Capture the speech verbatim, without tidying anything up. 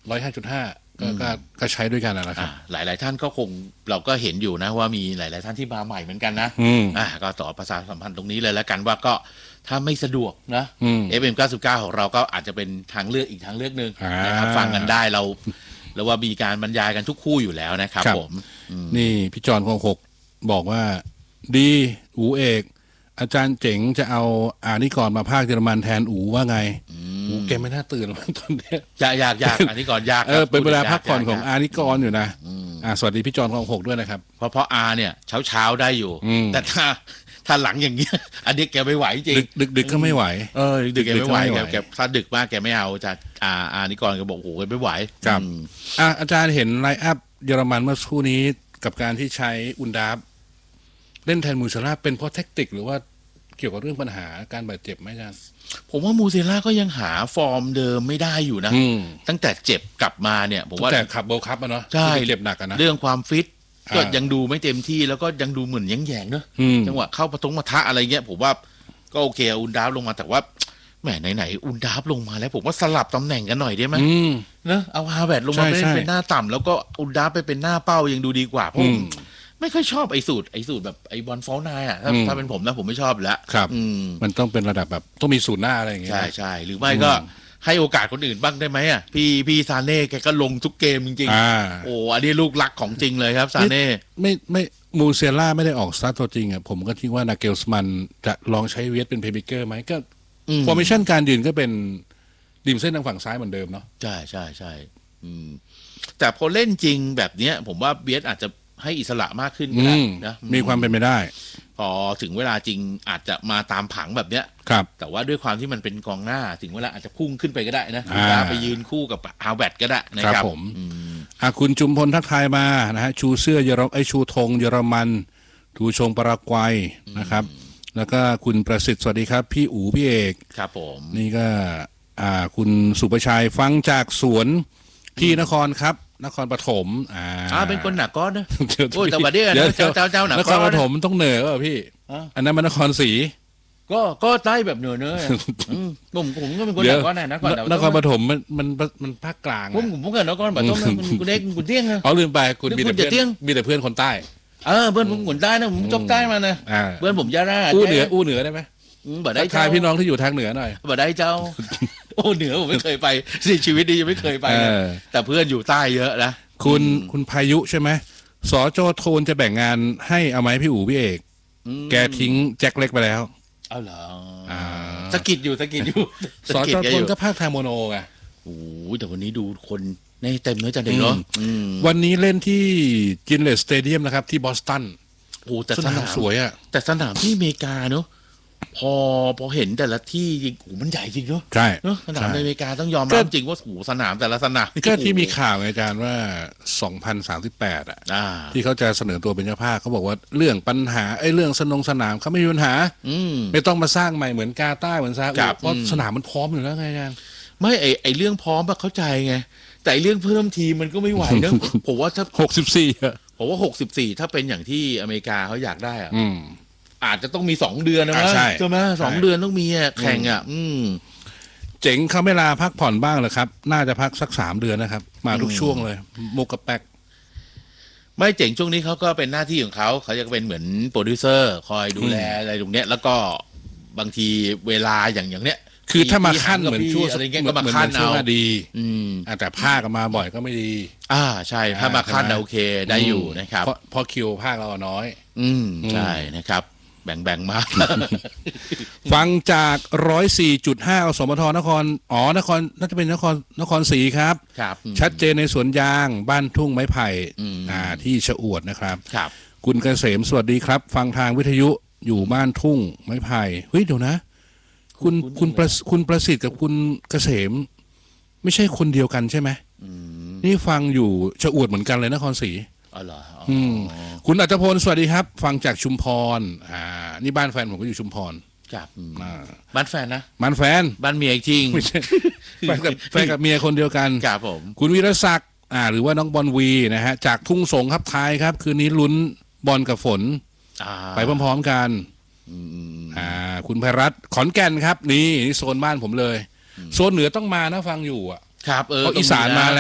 ร้อยห้าจุดห้าก็ก็ก็ใช้ด้วยกันนะครับหลายหลายท่านก็คงเราก็เห็นอยู่นะว่ามีหลายหลายท่านที่มาใหม่เหมือนกันนะอ่าก็ต่อประชาสัมพันธ์ตรงนี้เลยแล้วกันว่าก็ถ้าไม่สะดวกนะ เอฟ เอ็ม เก้าสิบเก้า ของเราก็อาจจะเป็นทางเลือกอีกทางเลือกหนึ่งนะครับฟังกันได้เราแล้วว่ามีการบรรยายกันทุกคู่อยู่แล้วนะครับผมนี่พี่จอนของหกบอกว่าดีอูเอกอาจารย์เจ๋งจะเอาอานิกรมาภาคเยอรมันแทนอูว่าไงอูแกไม่น่าตื่นตอนนี้ยากยากยากอานิกรยากเออเป็นเวลาพักผ่อนของอานิกรอยู่นะอ่าสวัสดีพี่จอนของหกด้วยนะครับเพราะเพราะอาเนี่ยเช้าเช้าได้อยู่แต่ถ้าถ้าหลังอย่างเงี้ยอันนี้แกไม่ไหวจริงดึกดึกก็ไม่ไหวเออดึกแกไม่ไหวแกถ้าดึกมากแกไม่เอาจะอาอานิกรก็บอกโอ้โหไม่ไหวครับอ่าอาจารย์เห็นไลน์อัพเยอรมันเมื่อสักครู่นี้กับการที่ใช้อุนดาฟเล่นแทนมูเซล่าเป็นเพราะแท็กติกหรือว่าเกี่ยวกับเรื่องปัญหาการบาดเจ็บไหมอาจารย์ผมว่ามูเซล่าก็ยังหาฟอร์มเดิมไม่ได้อยู่นะตั้งแต่เจ็บกลับมาเนี่ยผมว่าแต่ขับโบคัพอะเนาะใช่เจ็บหนักนะเรื่องความฟิตก็ยังดูไม่เต็มที่แล้วก็ยังดูเหมือนแย่งๆเนอะจังหวะเข้าปะทงปะทะอะไรเงี้ยผมว่าก็โอเคอุนดาฟลงมาแต่ว่าแหมไหนๆอุนดาฟลงมาแล้วผมว่าสลับตำแหน่งกันหน่อยได้ไหมเนอะเอาฮาแวร์ดลงมาเป็นหน้าต่ำแล้วก็อุนดาฟไปเป็นหน้าเป้ายังดูดีกว่าเพราะไม่ค่อยชอบไอ้สูตรไอ้สูตรแบบไอ้บอลฟอลนายอ่ะถ้าถ้าเป็นผมนะผมไม่ชอบแล้วครับมันต้องเป็นระดับแบบต้องมีสูตรหน้าอะไรอย่างเงี้ยใช่ใช่หรือไม่ก็ให้โอกาสคนอื่นบ้างได้ไหมอ่ะพี่พี่ซาเน่แกก็ลงทุกเกมจริงๆโอ้อันนี้ลูกรักของจริงเลยครับซาเน่ไม่ไม่มูเซล่าไม่ได้ออกสตาร์ทตัวจริงอ่ะผมก็คิดว่านาเกลสมันจะลองใช้เวสเป็นเพย์เบเกอร์ไหมก็ฟอร์เมชั่นการยืนก็เป็นริมเส้นทางฝั่งซ้ายเหมือนเดิมเนาะใช่ใช่ใช่แต่พอเล่นจริงแบบเนี้ยผมว่าเวสอาจจะให้อิสระมากขึ้นก็ได้นะมีความเป็นไปได้พอถึงเวลาจริงอาจจะมาตามผังแบบเนี้ยครับแต่ว่าด้วยความที่มันเป็นกองหน้าถึงเวลาอาจจะพุ่งขึ้นไปก็ได้นะไปยืนคู่กับฮาวเวิร์ดก็ได้นะครับผมอ่าคุณจุมพลทักทายมานะฮะชูเสื้อเยอรไอชูธงเยอรมันทูชงปารากวัยนะครับแล้วก็คุณประสิทธิ์สวัสดีครับพี่อู๋พี่เอกครับผมนี่ก็อ่าคุณสุประชัยฟังจากสวนที่นครครับนครปฐมอ่าเป็นคนหนักก้อนนะโอ้แต่วันนี้เจ้าเจ้าเจ้าหนักก้อนนครปฐมต้องเหนือป่ะพี่อันนั้นมันนครศรีก็ก็ใต้แบบเหนือเนอะผมผมก็เป็นคนหนักก้อนนะนครปฐมมันมันมันภาคกลางผมผมเกิดนครปฐมคุณเด็กคุณเตี้ยงเขาลืมไปคุณมีแต่เพื่อนมีแต่เพื่อนคนใต้เออเพื่อนผมคนใต้นะผมจบใต้มานะเพื่อนผมยาราอู้เหนืออู้เหนือได้ไหมบ่ได้ทายพี่น้องที่อยู่ทางเหนือหน่อยบ่ได้เจ้าโอ้เหนือผมไม่เคยไปสิชีวิตนี้ยังไม่เคยไปแต่เพื่อนอยู่ใต้เยอะนะคุณคุณพายุใช่ไหมสจโทนจะแบ่งงานให้เอาไหมพี่อู๋พี่เอกแกทิ้งแจ็คเล็กไปแล้วเอาเหรอสกิดอยู่สกิดอยู่สจโทนก็ภาคทางโมโนไงโอ้แต่วันนี้ดูคนในเต็มเนื้อจันเด็กเนาะวันนี้เล่นที่จินเลสสเตเดียมนะครับที่บอสตันโอ้แต่สนามสวยอ่ะแต่สนามที่อเมริกาเนาะพอพอเห็นแต่ละที่โอ้มันใหญ่จริงเนาะใช่เนาะสนามในอเมริกาต้องยอมรับจริงว่าโอ้สนามแต่ละสนามก็ที่มีข่าวอาจารย์ว่าสองพันสามสิบแปดอ่ะที่เขาจะเสนอตัวเป็นเจ้าภาพเขาบอกว่าเรื่องปัญหาไอ้เรื่องสนงสนามเขาไม่มีปัญหาไม่ต้องมาสร้างใหม่เหมือนกาตาร์เหมือนซาอุเพราะสนามมันพร้อมอยู่แล้วไงอาจารย์ไม่ไอไอเรื่องพร้อมอะเข้าใจไงแต่เรื่องเพิ่มทีมันก็ไม่ไหวนะผมว่าถ้าหกสิบสี่อะผมว่าหกสิบสี่ถ้าเป็นอย่างที่อเมริกาเขาอยากได้อะอาจจะต้องมีสองเดือนนะมั้ยใช่ไหมสองเดือนต้องมีแข่งอ่ะอืมเจ๋งเขาไม่ลาพักผ่อนบ้างเหรอครับน่าจะพักสักสามเดือนนะครับมาทุกช่วงเลยมุกกับแป๊กไม่เจ๋งช่วงนี้เขาก็เป็นหน้าที่ของเขาเขาจะเป็นเหมือนโปรดิวเซอร์คอยดูแลอะไรตรงเนี้ยแล้วก็บางทีเวลาอย่างอย่างเนี้ยคือถ้ามาขั้นเหมือนช่วงอะไรเงี้ยก็มาขั้นเอาดีอืมแต่ภาคมาบ่อยก็ไม่ดีอ่าใช่ถ้ามาขั้นโอเคได้อยู่นะครับเพราะพอคิวภาคเราน้อยอืมใช่นะครับแบ่งๆมาฟังจากร้อยสี่จุดห้าอสมทนครอ๋อนครน่าจะเป็นนครนครศรีครับครับชัดเจนในสวนยางบ้านทุ่งไม้ไผ่อ่าที่ชะอวดนะครับครับคุณเกษมสวัสดีครับฟังทางวิทยุอยู่บ้านทุ่งไม้ไผ่เฮ้ยเดี๋ยวนะคุณคุณประคุณประสิทธิ์กับคุณเกษมไม่ใช่คนเดียวกันใช่ไหมนี่ฟังอยู่ชะอวดเหมือนกันเลยนครศรีอ๋อเหรออืมคุณอัจฉพลสวัสดีครับฟังจากชุมพรอ่านี่บ้านแฟนผมก็อยู่ชุมพรครับบ้านแฟนนะบ้านแฟนบ้านเมียจริงไม่ใช่แฟนกับแฟนกับเมียคนเดียวกันครับผมคุณวีรศักดิ์อ่าหรือว่าน้องบอลวีนะฮะจากทุ่งสงครับทายครับคืนนี้ลุ้นบอลกับฝนไปพร้อมๆกันอ่าคุณไพรัตน์ขอนแก่นครับนี่นี่โซนบ้านผมเลยโซนเหนือต้องมานะฟังอยู่อ่ะครับเอออีสานมาแล้ว